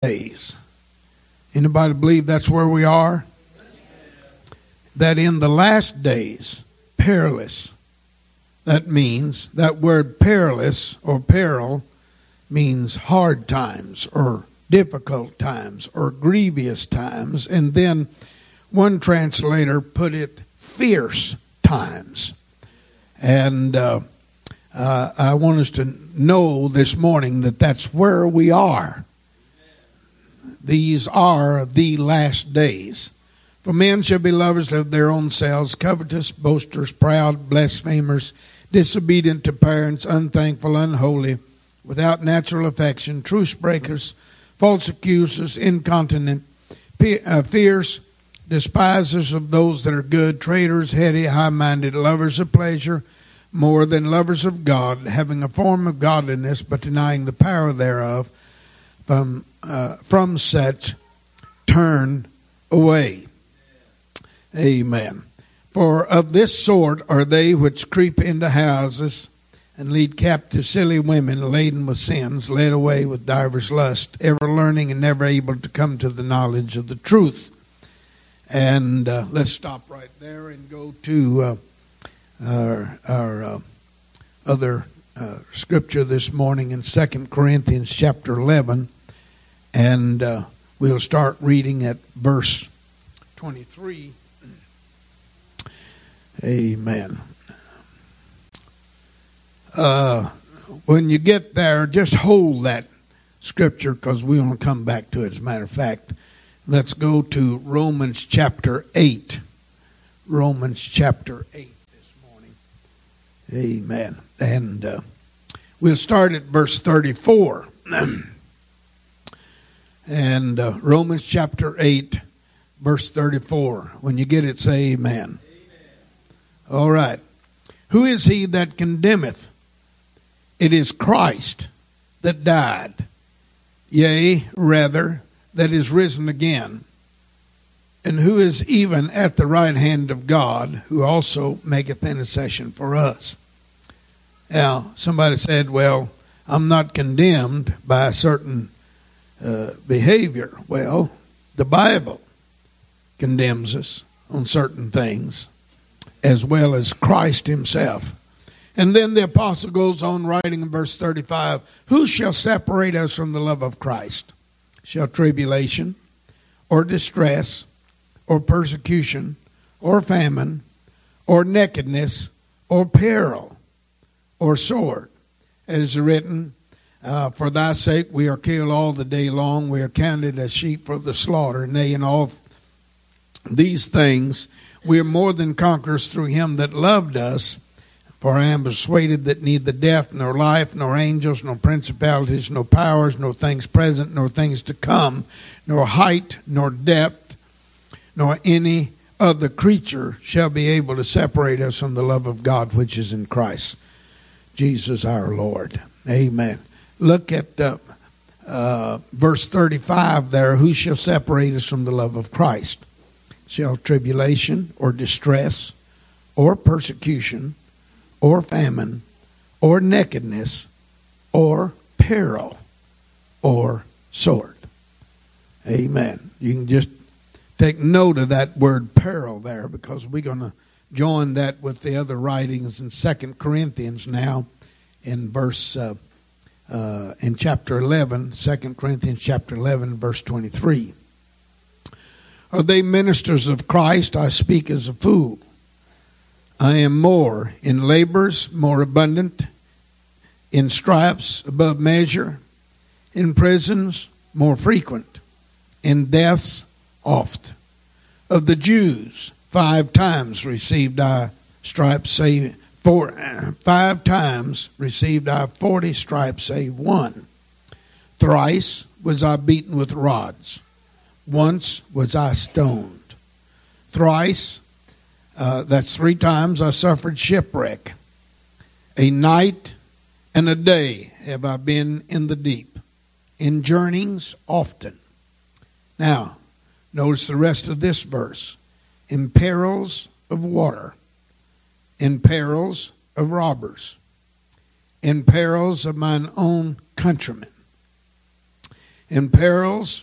days. Anybody believe that's where we are? That in the last days, perilous. That means, that word perilous or peril means hard times or difficult times or grievous times. And then one translator put it fierce times. And I want us to know this morning that that's where we are. These are the last days. For men shall be lovers of their own selves, covetous, boasters, proud, blasphemers, disobedient to parents, unthankful, unholy, without natural affection, truce breakers, false accusers, incontinent, fierce, despisers of those that are good, traitors, heady, high-minded, lovers of pleasure, more than lovers of God, having a form of godliness, but denying the power thereof. From such turn away. Amen. For of this sort are they which creep into houses and lead captive silly women laden with sins, led away with divers lusts, ever learning and never able to come to the knowledge of the truth. And let's stop right there and go to our other scripture this morning in 2 Corinthians chapter 11. And we'll start reading at verse 23. Amen. When you get there, just hold that scripture because we want to come back to it. As a matter of fact, let's go to Romans chapter 8. Romans chapter 8 this morning. Amen. And we'll start at verse 34. And Romans chapter 8, verse 34. When you get it, say amen. Amen. All right. Who is he that condemneth? It is Christ that died, yea, rather, that is risen again, and who is even at the right hand of God, who also maketh intercession for us. Now, somebody said, well, I'm not condemned by a certain behavior. Well, the Bible condemns us on certain things, as well as Christ himself. And then the apostle goes on writing in verse 35, who shall separate us from the love of Christ? Shall tribulation, or distress, or persecution, or famine, or nakedness, or peril, or sword? As is written, for thy sake we are killed all the day long. We are counted as sheep for the slaughter. Nay, in all these things we are more than conquerors through him that loved us. For I am persuaded that neither death, nor life, nor angels, nor principalities, nor powers, nor things present, nor things to come, nor height, nor depth, nor any other creature shall be able to separate us from the love of God which is in Christ Jesus our Lord. Amen. Look at verse 35 there. Who shall separate us from the love of Christ? Shall tribulation, or distress, or persecution, or famine, or nakedness, or peril, or sword? Amen. You can just take note of that word peril there, because we're going to join that with the other writings in 2 Corinthians now in verse in chapter 11, 2 Corinthians chapter 11, verse 23. Are they ministers of Christ? I speak as a fool. I am more in labors, more abundant, in stripes above measure, in prisons more frequent, in deaths oft. Of the Jews, 5 times received I stripes, save 5 times received I 40 stripes, save 1. Thrice was I beaten with rods. Once was I stoned. Thrice, that's 3 times I suffered shipwreck. A night and a day have I been in the deep, in journeyings often. Now, notice the rest of this verse. In perils of water, in perils of robbers, in perils of mine own countrymen, in perils,